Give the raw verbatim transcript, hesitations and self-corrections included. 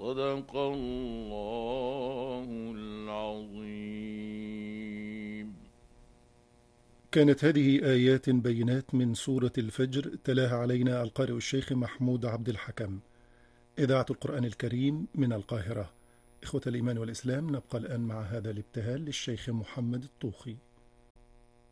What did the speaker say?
صدق الله العظيم. كانت هذه آيات بينات من سورة الفجر، تلاها علينا القارئ الشيخ محمود عبد الحكم. إذاعة القرآن الكريم من القاهرة. إخوة الإيمان والإسلام، نبقى الآن مع هذا الابتهال للشيخ محمد الطوخي.